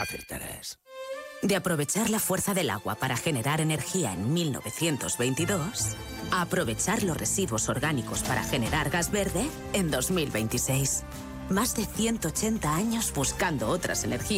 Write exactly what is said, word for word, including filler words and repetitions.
acertarás. De aprovechar la fuerza del agua para generar energía en mil novecientos veintidós, a aprovechar los residuos orgánicos para generar gas verde en dos mil veintiséis. Más de ciento ochenta años buscando otras energías